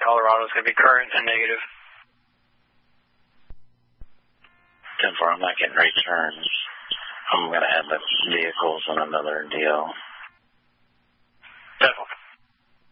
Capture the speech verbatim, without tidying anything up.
Colorado is going to be current and negative. ten four, I'm not getting returns. I'm going to add the vehicles on another deal.